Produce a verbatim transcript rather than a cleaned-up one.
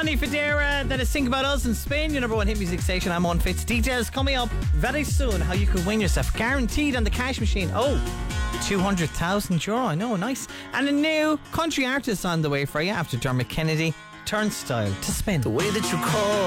Johnny Federa, that is Think About Us in Spain, your number one hit music station. I'm on Fitz. Details coming up very soon. How you could win yourself guaranteed on the cash machine. Oh, two hundred thousand euro. I know, nice. And a new country artist on the way for you after Dermot Kennedy. Turnstile to Spin. The way that you call